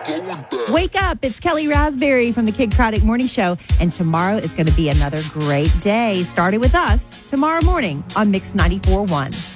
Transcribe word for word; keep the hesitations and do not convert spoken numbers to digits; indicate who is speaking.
Speaker 1: Wake up. It's Kelly Raspberry from the Kid Craddock Morning Show. And tomorrow is going to be another great day, starting with us tomorrow morning on Mix ninety-four point one.